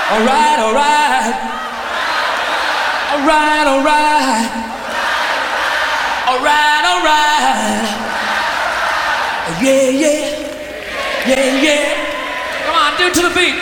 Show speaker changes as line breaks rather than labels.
All right, all right. All right, all right. All right, all right. Yeah, yeah. Yeah, yeah. Come on, do it to the beat.